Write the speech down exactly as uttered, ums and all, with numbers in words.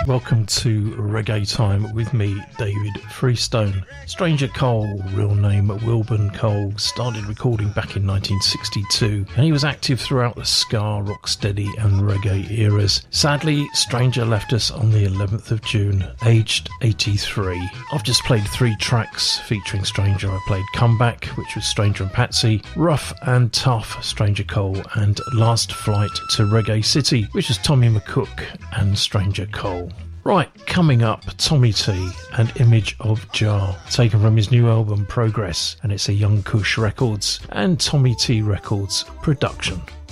Welcome to Reggae Time with me, David Freestone. Stranger Cole, real name Wilburn Cole, started recording back in nineteen sixty-two and he was active throughout the ska, rocksteady and reggae eras. Sadly, Stranger left us on the eleventh of June, aged eighty-three. I've just played three tracks featuring Stranger. I played Comeback, which was Stranger and Patsy, Rough and Tough, Stranger Cole, and Last Flight to Reggae City, which was Tommy McCook and Stranger Cole. Right, coming up, Tommy T and Image of Jah, taken from his new album Progress, and it's a Young Kush Records and Tommy T Records production.